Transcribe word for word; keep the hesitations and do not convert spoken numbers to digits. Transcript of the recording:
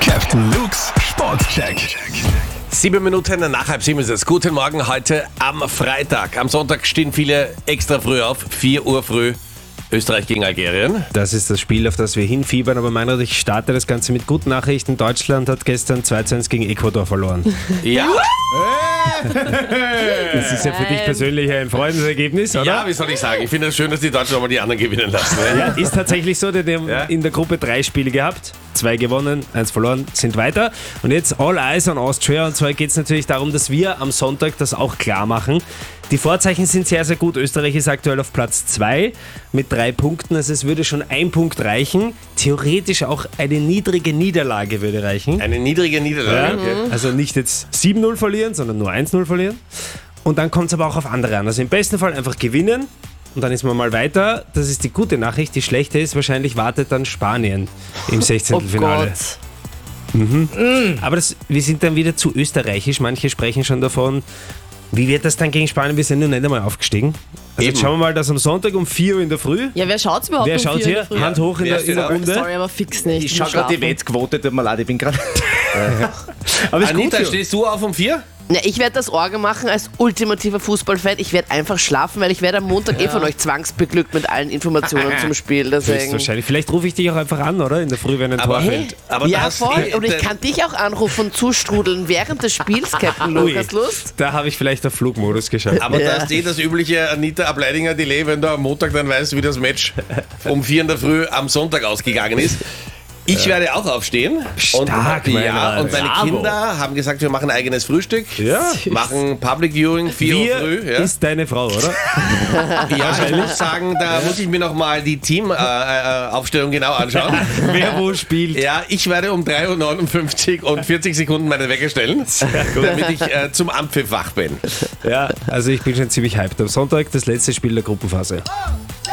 Captain Luke's Sportcheck. Sieben Minuten nach halb sieben ist es. Guten Morgen heute am Freitag. Am Sonntag stehen viele extra früh auf. vier Uhr früh. Österreich gegen Algerien. Das ist das Spiel, auf das wir hinfiebern, aber Meinrad, ich starte das Ganze mit guten Nachrichten. Deutschland hat gestern zwei zu eins gegen Ecuador verloren. Ja. Das ist ja für dich persönlich ein Freudensergebnis, oder? Ja, wie soll ich sagen? Ich finde es schön, dass die Deutschen auch mal die anderen gewinnen lassen. Ne? Ja, ist tatsächlich so, denn die haben Ja. in der Gruppe drei Spiele gehabt, zwei gewonnen, eins verloren, sind weiter. Und jetzt all eyes on Austria, und zwar geht es natürlich darum, dass wir am Sonntag das auch klar machen. Die Vorzeichen sind sehr, sehr gut. Österreich ist aktuell auf Platz zwei mit drei Punkten, also es würde schon ein Punkt reichen. Theoretisch auch eine niedrige Niederlage würde reichen. Eine niedrige Niederlage. Ja, also nicht jetzt sieben null verlieren, sondern nur eins null verlieren. Und dann kommt es aber auch auf andere an. Also im besten Fall einfach gewinnen und dann ist man mal weiter. Das ist die gute Nachricht. Die schlechte ist, wahrscheinlich wartet dann Spanien im sechzehntelfinale. Oh Gott. Aber das, wir sind dann wieder zu österreichisch. Manche sprechen schon davon, wie wird das dann gegen Spanien? Wir sind noch nicht einmal aufgestiegen. Also jetzt Eben. schauen wir mal, dass am Sonntag um vier Uhr in der Früh. Ja, wer schaut's überhaupt Wer um schaut vier in hier? der Früh? Hand hoch in Wer der, in der steht Runde. Sorry, aber fix nicht. Ich schaue gerade die schlafen. Wettquote, tut mir leid, ich bin gerade. Aber ist Anita, gut so. stehst du auf um vier? Ja, ich werde das Orgel machen als ultimativer Fußballfan. Ich werde einfach schlafen, weil ich werde am Montag eh von euch zwangsbeglückt mit allen Informationen zum Spiel. Deswegen. Wahrscheinlich. Vielleicht rufe ich dich auch einfach an, oder? In der Früh, wenn ein Aber, Tor fällt. aber Ja, das- voll. äh, Und ich der- kann dich auch anrufen und zustrudeln während des Spiels, Captain Luke. Hast du Lust? Da habe ich vielleicht auf Flugmodus geschaltet. Aber Ja. da ist eh das übliche Anita Ableidinger-Delay, wenn du am Montag dann weißt, wie das Match um vier in der Früh am Sonntag ausgegangen ist. Ich werde auch aufstehen. Stark, und, mein ja, Rat. und meine Bravo. Kinder haben gesagt, wir machen eigenes Frühstück. Ja. Machen Public Viewing, vier Uhr Wir früh. Ja. ist deine Frau, oder? Ja, ich muss sagen, da muss ich mir nochmal die Teamaufstellung genau anschauen. Wer wo spielt. Ja, ich werde um drei Uhr neunundfünfzig und vierzig Sekunden meine Wecker stellen, damit ich äh, zum Ampfiff wach bin. Ja, also ich bin schon ziemlich hyped. Am Sonntag das letzte Spiel der Gruppenphase.